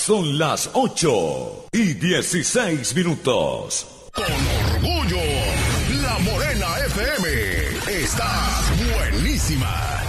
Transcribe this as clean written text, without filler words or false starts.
Son las 8:16. Con orgullo, La Morena FM está buenísima.